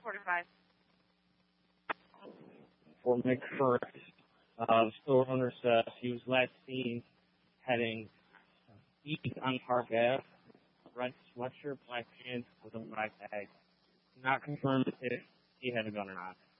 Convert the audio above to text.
45. For McFirst, the store owner says he was last seen heading east on Park Ave, red sweatshirt, black pants with a black bag. Not confirmed if he had a gun or not.